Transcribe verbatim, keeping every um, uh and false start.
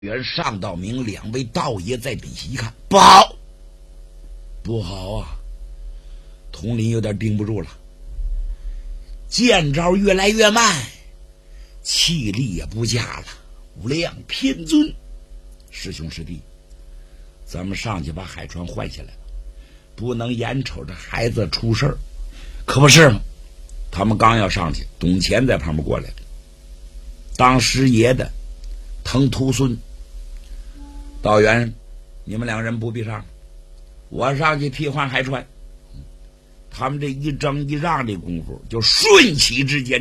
元、上道明两位道爷在底下一看，不好，不好啊！统领有点盯不住了，剑招越来越慢，气力也不佳了。无量偏尊，师兄师弟，咱们上去把海船换下来了，不能眼瞅着孩子出事儿，可不是吗？他们刚要上去，董乾在旁边过来了，当师爷的疼徒孙。道元，你们两人不必上，我上去替换海船。他们这一争一让的功夫，就瞬息之间